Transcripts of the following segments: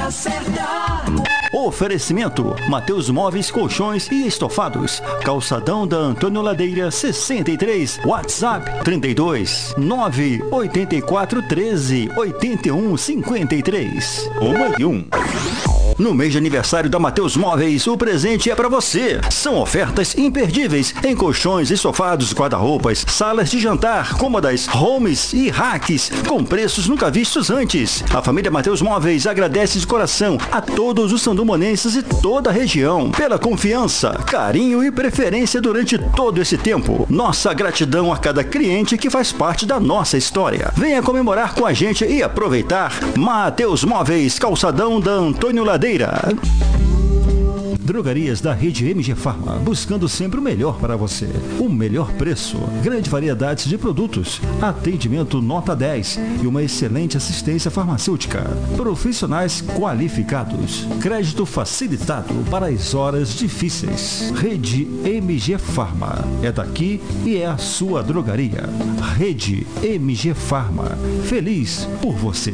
hora certa. Oferecimento: Mateus Móveis, Colchões e Estofados. Calçadão da Antônio Ladeira 63. WhatsApp 32 984 13 81 53. 1 e 1. No mês de aniversário da Mateus Móveis, o presente é para você. São ofertas imperdíveis em colchões, estofados, guarda-roupas, salas de jantar, cômodas, homes e racks, com preços nunca vistos antes. A família Mateus Móveis agradece de coração a todos os sandomonenses e toda a região pela confiança, carinho e preferência durante todo esse tempo. Nossa gratidão a cada cliente que faz parte da nossa história. Venha comemorar com a gente e aproveitar. Mateus Móveis, calçadão da Antônio Ladeira. Drogarias da rede MG Farma, buscando sempre o melhor para você. O melhor preço, grande variedade de produtos, atendimento nota 10 e uma excelente assistência farmacêutica. Profissionais qualificados, crédito facilitado para as horas difíceis. Rede MG Farma, é daqui e é a sua drogaria. Rede MG Farma, feliz por você.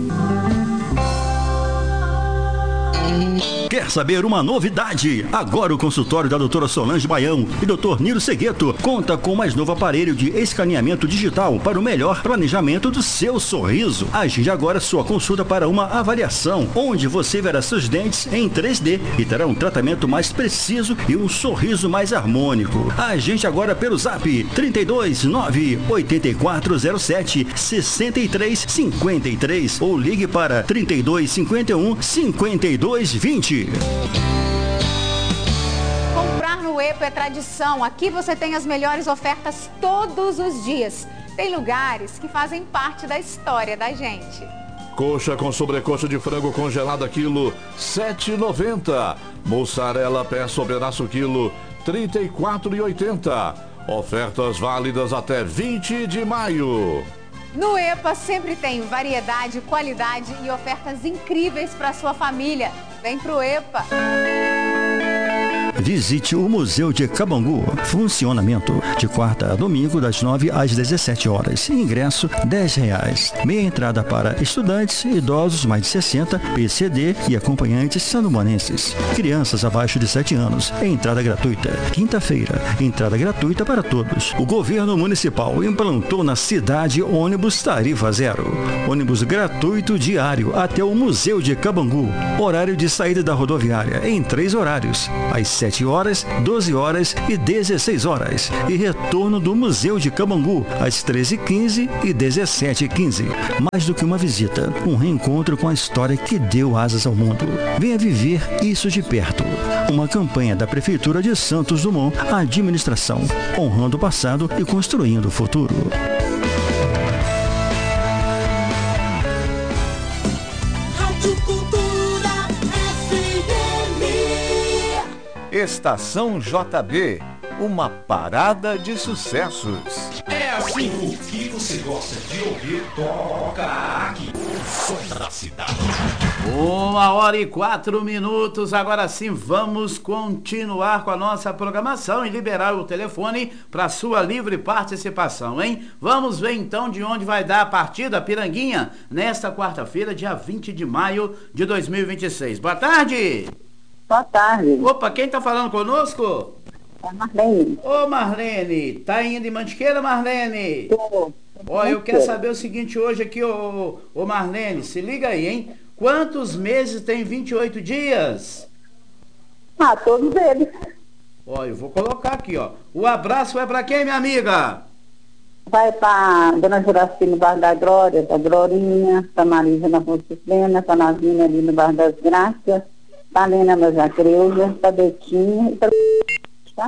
Quer saber uma novidade? Agora o consultório da doutora Solange Baião e doutor Nilo Segueto conta com o mais novo aparelho de escaneamento digital para o melhor planejamento do seu sorriso. Agende agora sua consulta para uma avaliação, onde você verá seus dentes em 3D e terá um tratamento mais preciso e um sorriso mais harmônico. Agende agora pelo zap 32 98407 6353 ou ligue para 3251 5220. Comprar no EPA é tradição. Aqui você tem as melhores ofertas todos os dias. Tem lugares que fazem parte da história da gente. Coxa com sobrecoxa de frango congelada quilo, R$ 7,90. Mussarela pé sobrenaço quilo, R$ 34,80. Ofertas válidas até 20 de maio. No EPA sempre tem variedade, qualidade e ofertas incríveis para sua família. Vem pro EPA. Visite o Museu de Cabangu. Funcionamento de quarta a domingo das 9 às 17 horas. Ingresso R$10. Meia entrada para estudantes, idosos mais de 60, PCD e acompanhantes sandomonenses. Crianças abaixo de 7 anos. Entrada gratuita. Quinta-feira, entrada gratuita para todos. O governo municipal implantou na cidade ônibus tarifa zero. Ônibus gratuito diário até o Museu de Cabangu. Horário de saída da rodoviária em 3 horários. Às 7 horas, 12 horas e 16 horas. E retorno do Museu de Cabangu às 13h15 e 17h15. Mais do que uma visita, um reencontro com a história que deu asas ao mundo. Venha viver isso de perto. Uma campanha da Prefeitura de Santos Dumont, a administração, honrando o passado e construindo o futuro. Estação JB, uma parada de sucessos. É assim, o que você gosta de ouvir, toca aqui. O som da cidade. 1h04. Agora sim, vamos continuar com a nossa programação e liberar o telefone para sua livre participação, hein? Vamos ver então de onde vai dar a partida Piranguinha nesta quarta-feira, dia 20 de maio de 2026. Boa tarde! Boa tarde. Opa, quem tá falando conosco? É a Marlene. Ô Marlene, tá indo em Mantiqueira, Marlene? Tô. Ó, eu quero saber o seguinte hoje aqui, ô Marlene, se liga aí, hein? Quantos meses tem 28 dias? Ah, todos eles. Ó, eu vou colocar aqui, ó. O abraço vai pra quem, minha amiga? Vai pra Dona Juraci no Bar da Glória, da Glorinha, pra Marisa na Fonte Plena, pra Navinha ali no Bar das Graças, pra Lena na Jacreuza, pra Betinha e pra... Tá?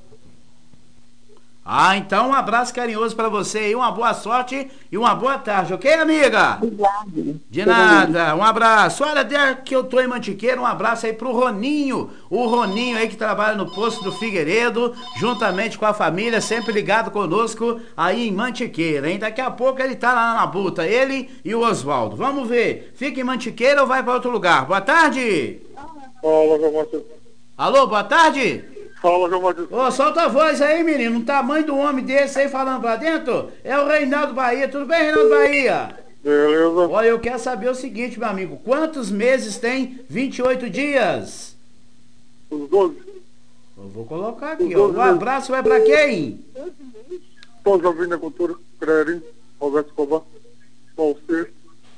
Ah, então um abraço carinhoso pra você e uma boa sorte e uma boa tarde, ok, amiga? Obrigado. De nada, um abraço. Olha, desde que eu tô em Mantiqueira, um abraço aí pro Roninho, o Roninho aí que trabalha no posto do Figueiredo, juntamente com a família, sempre ligado conosco aí em Mantiqueira, hein? Daqui a pouco ele tá lá na Buta, ele e o Oswaldo. Vamos ver, fica em Mantiqueira ou vai pra outro lugar? Boa tarde. Fala, João Matheus. Alô, boa tarde. Fala, João Matheus. Ô, solta a voz aí, menino. Um tamanho do homem desse aí falando pra dentro é o Reinaldo Bahia. Tudo bem, Reinaldo Bahia? Beleza. Olha, eu quero saber o seguinte, meu amigo. Quantos meses tem 28 dias? Os 12. Eu vou colocar aqui, ó. Um abraço vai pra quem? Todos a Vinda Cultura, Crerinho, Roberto Escobar, Valcer.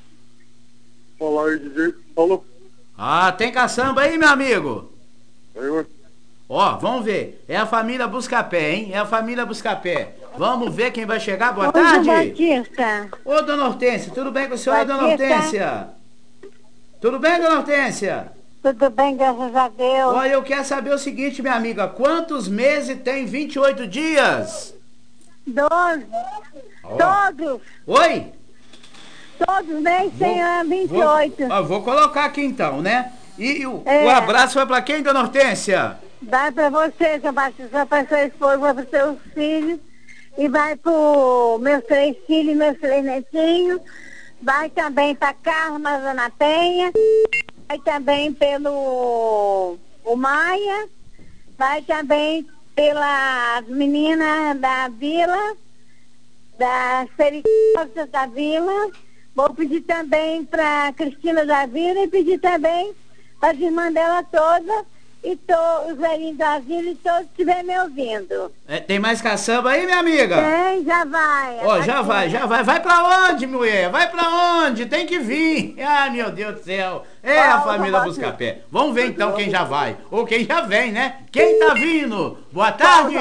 Fala aí, DJ. Falou. Ah, tem caçamba aí, meu amigo? Aí, ué. Ó, vamos ver. É a família Buscapé, hein? É a família Buscapé. Vamos ver quem vai chegar. Boa tarde. Batista. Ô, dona Hortência, tudo bem com a senhora, dona Batista. Hortência? Tudo bem, dona Hortência? Tudo bem, graças a Deus. Olha, eu quero saber o seguinte, minha amiga. Quantos meses tem 28 dias? 12. Ó. Todos. Oi? Todos os meses tem 28. Vou colocar aqui então, né? E o É. abraço vai pra quem, dona Hortência? Vai pra você, seu Batista, vai pra sua esposa, vai pros seus filhos. E vai pro meus 3 filhos, meus 3 netinhos. Vai também pra Carla, Dona Penha. Vai também pelo o Maia. Vai também pelas meninas da vila, das pericosas da vila. Vou pedir também pra Cristina da vila e pedir também para as irmãs dela todas e os velhinhos da vila e todos que estiverem me ouvindo. É, tem mais caçamba aí, minha amiga? Tem, já vai. Ó, já vai. Vai pra onde, mulher? Vai pra onde? Tem que vir. Ai, meu Deus do céu. É a família Buscapé. Vamos ver então quem já vai. Ou quem já vem, né? Quem tá vindo? Boa tarde.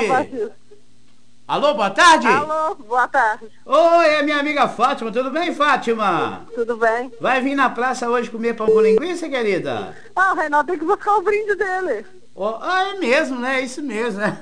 Alô, boa tarde. Alô, boa tarde. Oi, é minha amiga Fátima. Tudo bem, Fátima? Tudo bem? Vai vir na praça hoje comer pão com linguiça, querida? Ah, o Reinaldo tem que buscar o brinde dele. É mesmo, né? Isso mesmo, né?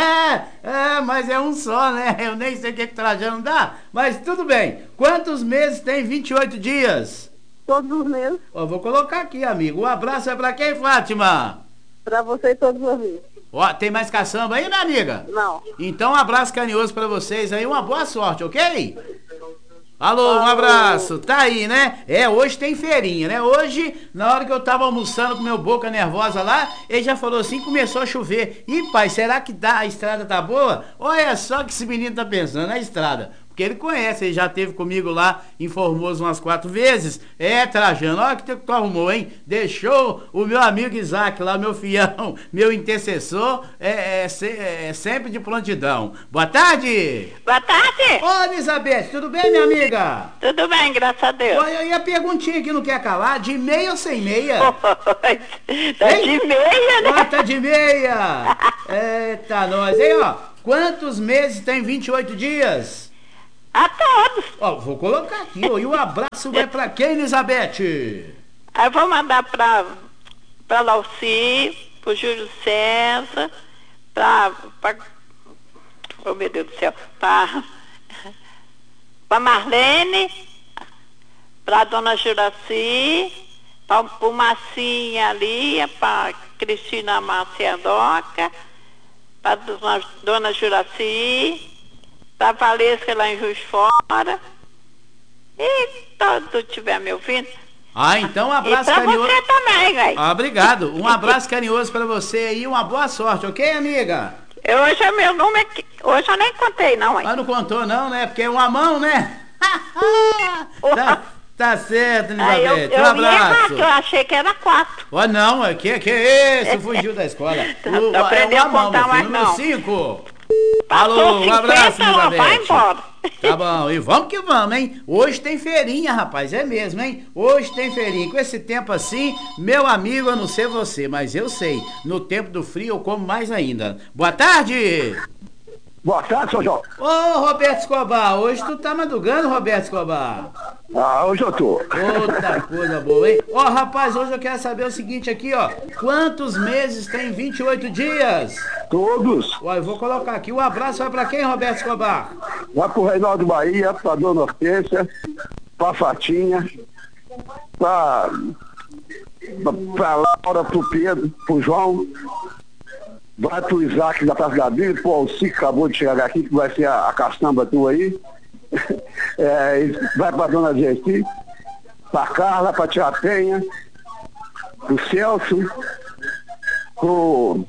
Mas é um só, né? Eu nem sei o que Trajano dá, mas tudo bem. Quantos meses tem 28 dias? Todos os meses. Ó, vou colocar aqui, amigo. Um abraço é pra quem, Fátima? Pra você e todos os amigos. Ó, tem mais caçamba aí, minha amiga? Não. Então um abraço carinhoso pra vocês aí, uma boa sorte, ok? Alô, um abraço. Tá aí, né? Hoje tem feirinha, né? Hoje, na hora que eu tava almoçando com meu boca nervosa lá, ele já falou assim, começou a chover. Ih, pai, será que a estrada tá boa? Olha só que esse menino tá pensando, na estrada. Porque ele conhece, ele já esteve comigo lá em Formoso umas 4 vezes. Trajano, olha que tu arrumou, hein? Deixou o meu amigo Isaac lá, meu fião, meu intercessor, sempre de prontidão. Boa tarde! Boa tarde! Ô, Elizabeth, tudo bem, minha amiga? Tudo bem, graças a Deus. Olha, e a perguntinha que não quer calar, de meia ou sem meia? Tá de meia, né? Tá de meia! Eita, nós, hein, ó. Quantos meses tem 28 dias? A todos. Ó, vou colocar aqui, ó. E o abraço vai pra quem, Elizabeth? Aí eu vou mandar pra Lauci, pro Júlio César, oh meu Deus do céu, pra Marlene, pra Dona Juraci, pro Marcinha ali, pra Cristina Macedoca, pra Dona Juraci, pra Valesca lá em Juiz Fora. E todo estiver me ouvindo. Então um abraço carinhoso. Você também, velho. Obrigado. Um abraço carinhoso pra você aí, uma boa sorte, ok, amiga? Hoje é meu número, hoje eu nem contei não, hein? Não contou não, né? Porque é uma mão, né? Tá certo, Elizabeth. Um abraço. Eu achei que era 4. Não, que é esse? Fugiu da escola. Aprendeu a contar mais não. 5. Alô, um abraço, Elizabeth. Vai embora. Tá bom, e vamos que vamos, hein? Hoje tem feirinha, rapaz, é mesmo, hein? Hoje tem feirinha. Com esse tempo assim, meu amigo, eu não sei você, mas eu sei. No tempo do frio eu como mais ainda. Boa tarde! Boa tarde, seu João. Ô, Roberto Escobar, hoje tu tá madrugando, Roberto Escobar? Hoje eu tô. Outra coisa boa, hein? Rapaz, hoje eu quero saber o seguinte aqui, ó. Quantos meses tem 28 dias? Todos. Eu vou colocar aqui. O abraço vai pra quem, Roberto Escobar? Vai pro Reinaldo Bahia, pra Dona Hortência, pra Fatinha, pra Laura, pro Pedro, pro João. Vai pro Isaac da Praça da Vila, pro Alci que acabou de chegar aqui, que vai ser a caçamba tua aí. Vai pra Dona Jessi, pra Carla, pra Tia Penha, pro Celso, pro...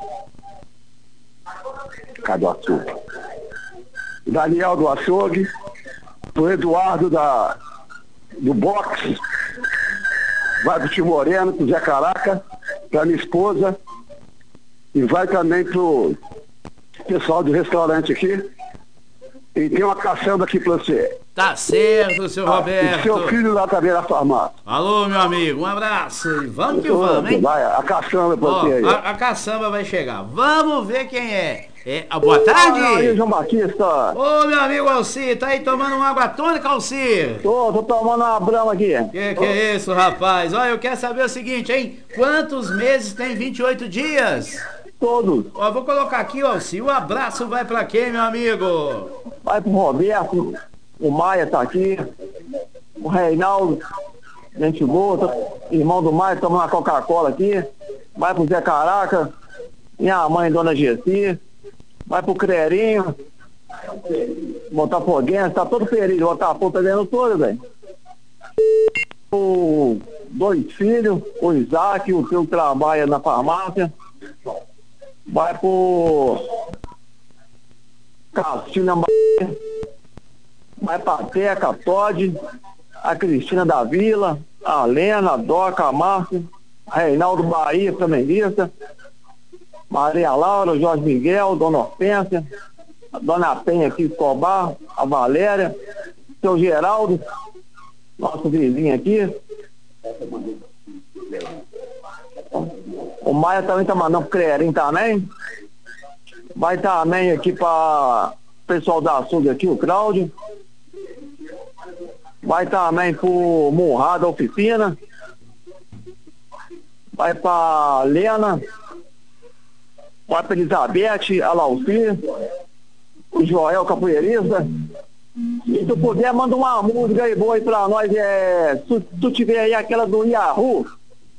Cadê o açougue? Daniel do açougue, pro Eduardo do boxe. Vai pro Tio Moreno, pro Zé Caraca, pra minha esposa. E vai também pro pessoal do restaurante aqui. E tem uma caçamba aqui pra você. Tá certo, seu Roberto. E seu filho lá também na farmácia. Alô, meu amigo, um abraço. E vamos que vamos, hein? Vai, a caçamba pra você aí. A caçamba vai chegar. Vamos ver quem é. Boa tarde. Aí, João Batista. Ô, meu amigo Alcir, tá aí tomando uma água tônica, Alcir? Tô tomando uma brama aqui. Que é isso, rapaz? Olha, eu quero saber o seguinte, hein? Quantos meses tem 28 dias? Todos. Ó, vou colocar aqui, Alcir. O abraço vai pra quem, meu amigo? Vai pro Roberto. O Maia tá aqui. O Reinaldo. Gente boa. Irmão do Maia, tomando uma Coca-Cola aqui. Vai pro Zé Caraca. Minha mãe, Dona Gessi. Vai pro Crerinho. Botafoguense. Tá todo ferido. Botafogo tá dentro todo, velho. Dois filhos. O Isaac, o teu trabalha na farmácia. Vai pro Castina, vai pra Teca, Todd, a Cristina da Vila, a Lena, a Doca, a Márcia, a Reinaldo Bahia, flamenguista, Maria Laura, o Jorge Miguel, Dona Hortência, a Dona Penha aqui, Escobar, a Valéria, seu Geraldo, nosso vizinho aqui. O Maia também tá mandando pro Crerinho também. Vai também aqui para o pessoal da açougue aqui, o Cláudio. Vai também pro Murrada Oficina. Vai pra Lena. Vai pra Elizabeth, a Lauci. O Joel Capoeirista. Se tu puder, manda uma música aí boa aí pra nós. Se tu tiver aí aquela do Yahoo.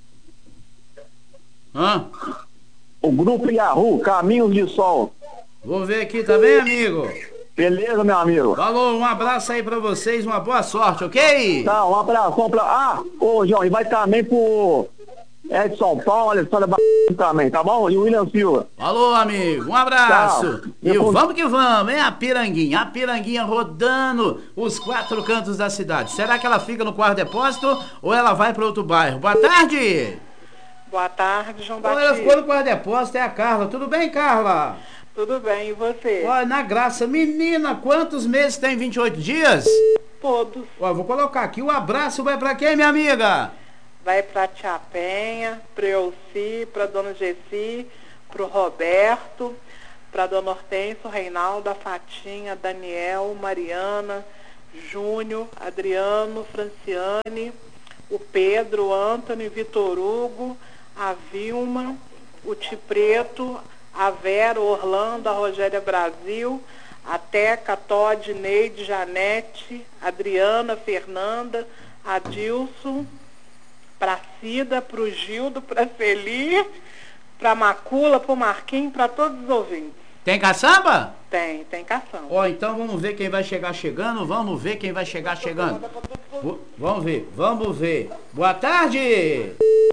O grupo Yahoo, Caminhos de Sol. Vou ver aqui também, amigo. Beleza, meu amigo. Falou, um abraço aí pra vocês, uma boa sorte, ok? Tá, um abração pra... ô João, e vai também pro Edson Paulo, Alessandra também, tá bom? E o William Silva. Falou, amigo, um abraço. Tchau. E vamos que vamos, é a Piranguinha rodando os 4 cantos da cidade. Será que ela fica no quarto depósito ou ela vai pra outro bairro? Boa tarde. Boa tarde, João Olha, Batista. ela ficou no quarto depósito, é a Carla. Tudo bem, Carla? Tudo bem, e você? Olha, na graça. Menina, quantos meses tem 28 dias? Todos. Olha, vou colocar aqui. O abraço vai pra quem, minha amiga? Vai pra Tia Penha, pra Elci, pra Dona Gessi, pro Roberto, pra Dona Hortência, Reinaldo, a Fatinha, Daniel, Mariana, Júnior, Adriano, Franciane, o Pedro, o Antônio, Vitor Hugo, a Vilma, o Tipreto, a Vera, o Orlando, a Rogéria Brasil, a Teca, a Todd, Neide, Janete, Adriana, Fernanda, a Dilson, pra Cida, pro Gildo, pra Feli, pra Macula, pro Marquinhos, pra todos os ouvintes. Tem caçamba? Tem cação. Ó, então vamos ver quem vai chegar chegando. Vamos ver quem vai chegar chegando. Vamos ver. Boa tarde.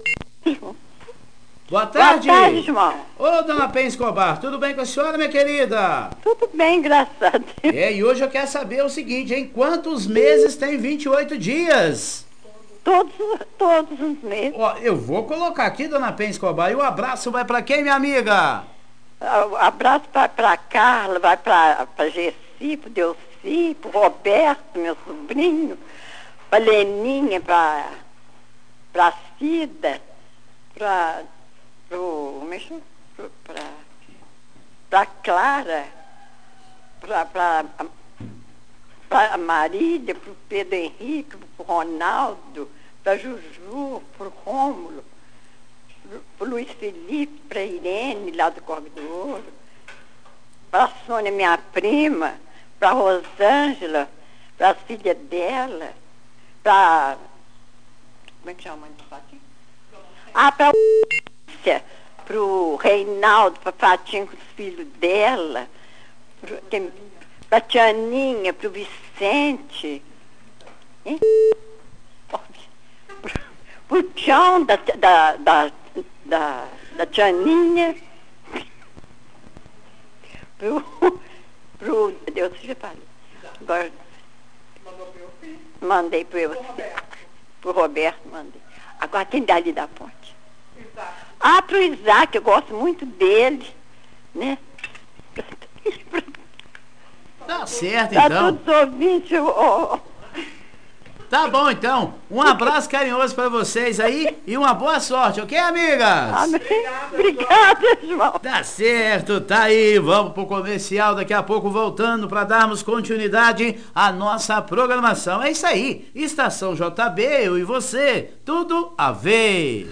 Boa tarde. Boa tarde, João. Ô, Dona Penha Escobar, tudo bem com a senhora, minha querida? Tudo bem, graças a Deus. E hoje eu quero saber o seguinte, em quantos meses tem 28 dias? Todos os meses. Ó, eu vou colocar aqui, Dona Penha Escobar, e o abraço vai pra quem, minha amiga? Abraço pra Carla, vai pra Gessi, pro Delci, pro Roberto, meu sobrinho, pra Leninha, pra Cida, pra Clara, pra Marília, pro Pedro Henrique, pro Ronaldo, pra Juju, pro Rômulo, pro Luiz Felipe, pra Irene, lá do Corvo do Ouro, pra Sônia, minha prima, pra Rosângela, pra filha dela, pra... Como é que chama a mãe do Fatinho? Pra pro Reinaldo, pra Fatinho com os filhos dela, pra Tianinha, pro Vicente, hein? Pro Tião da Tianinha, pro Deus, já falei. Agora, Mandei pro Roberto, mandei. Agora quem dali da ponte? Pro Isaac, eu gosto muito dele, né? Tá certo, Tá então. todos ouvintes, Tá bom, então. Um abraço carinhoso pra vocês aí e uma boa sorte, ok, amigas? Obrigada, João. Tá certo, tá aí. Vamos pro comercial, daqui a pouco voltando pra darmos continuidade à nossa programação. É isso aí. Estação JB, eu e você, tudo a ver.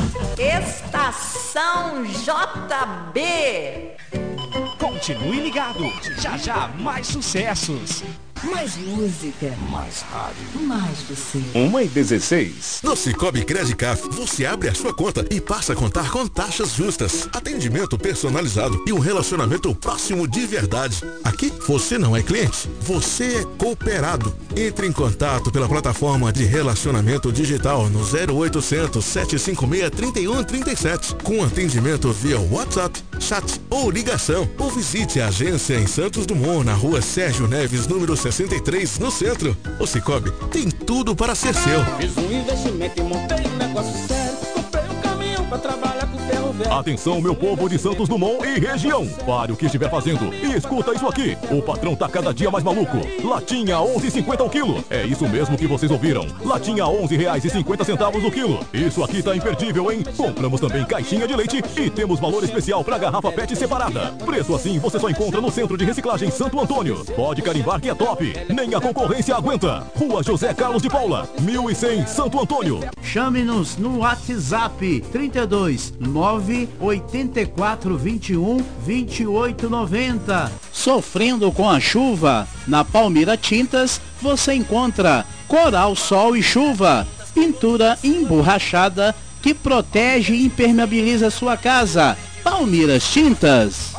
Estação JB. Continue ligado. Já já mais sucessos. Mais música. Mais rádio. Mais você. 1h16. No Cicobi Credicaf, você abre a sua conta e passa a contar com taxas justas, atendimento personalizado e um relacionamento próximo de verdade. Aqui, você não é cliente, você é cooperado. Entre em contato pela plataforma de relacionamento digital no 0800 756 3137, com atendimento via WhatsApp, chat ou ligação. Ou visite a agência em Santos Dumont, na rua Sérgio Neves, número 63, no centro. O Cicobi tem tudo para ser seu. Fiz um investimento e montei um negócio sério. Comprei um caminhão pra trabalhar com ferro velho. Atenção, meu povo de Santos Dumont e região. Pare o que estiver fazendo e escuta isso aqui. O patrão tá cada dia mais maluco. Latinha 11,50 o quilo. É isso mesmo que vocês ouviram. Latinha R$11,50 o quilo. Isso aqui tá imperdível, hein? Compramos também caixinha de leite e temos valor especial pra garrafa PET separada. Preço assim você só encontra no Centro de Reciclagem Santo Antônio. Pode carimbar que é top. Nem a concorrência aguenta. Rua José Carlos de Paula, 1100, Santo Antônio. Chame-nos no WhatsApp 32 984 21 28 90. Sofrendo com a chuva? Na Palmira Tintas você encontra Coral Sol e Chuva, pintura emborrachada que protege e impermeabiliza sua casa. Palmiras Tintas.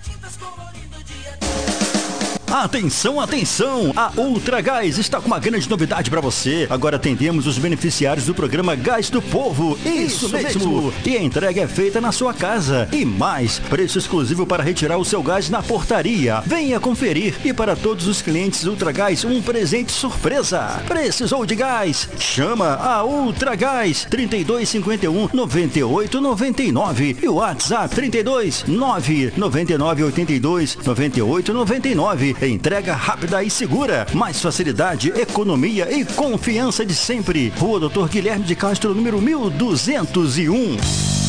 Atenção, atenção! A Ultragás está com uma grande novidade para você. Agora atendemos os beneficiários do programa Gás do Povo. Isso mesmo! E a entrega é feita na sua casa. E mais, preço exclusivo para retirar o seu gás na portaria. Venha conferir. E para todos os clientes Ultragás, um presente surpresa. Precisou de gás? Chama a Ultragás 3251 9899 e o WhatsApp 32 999 82 98 99. Entrega rápida e segura. Mais facilidade, economia e confiança de sempre. Rua Dr. Guilherme de Castro, número 1201.